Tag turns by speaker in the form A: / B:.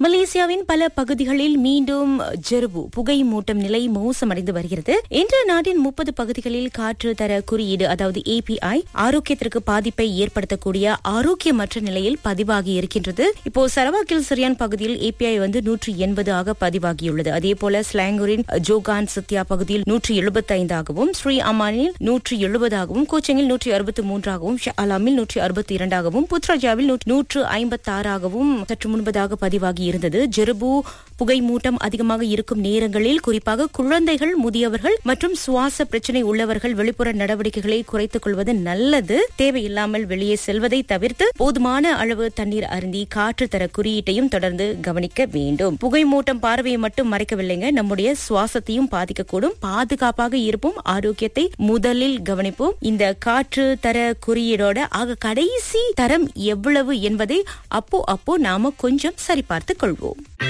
A: மலேசியாவின் பல பகுதிகளில் மீண்டும் ஜெர்பு புகை மூட்டம் நிலை மோசமடைந்து வருகிறது. இன்று நாட்டின் 30 பகுதிகளில் காற்று தர குறியீடு அதாவது API ஆரோக்கியத்திற்கு பாதிப்பை ஏற்படுத்தக்கூடிய ஆரோக்கியமற்ற நிலையில் பதிவாகி இருக்கின்றது. இப்போ சரவாக்கில் சிரியான் பகுதியில் API 180 ஆக பதிவாகியுள்ளது. அதே போல ஸ்லாங்கூரின் ஜோகான் சத்யா பகுதியில் 175 ஆகவும், ஸ்ரீ அமானில் 170 ஆகவும், கோச்சங்கில் 163 ஆகவும், ஷாலாமில் 162 ஆகவும், புத்ராஜாவில் 156 ஆகவும் சற்று முன்பதாக பதிவாகி இருந்தது. ஜெர்பு புகை மூட்டம் அதிகமாக இருக்கும் நேரங்களில் குறிப்பாக குழந்தைகள், முதியவர்கள் மற்றும் சுவாச பிரச்சனை உள்ளவர்கள் வெளிப்புற நடவடிக்கைகளை குறைத்துக் கொள்வது நல்லது. தேவையில்லாமல் வெளியே செல்வதை தவிர்த்து போதுமான அளவு தண்ணீர் அருந்தி காற்று தர குறியீட்டையும் தொடர்ந்து கவனிக்க வேண்டும். புகை மூட்டம் பார்வையை மட்டும் மறைக்கவில்லைங்க, நம்முடைய சுவாசத்தையும் பாதிக்கக்கூடும். பாதுகாப்பாக இருப்போம், ஆரோக்கியத்தை முதலில் கவனிப்போம். இந்த காற்று தர குறியீடோட ஆக கடைசி தரம் எவ்வளவு என்பதை அப்போ நாம கொஞ்சம் சரிபார்த்துக் கொள்வோம்.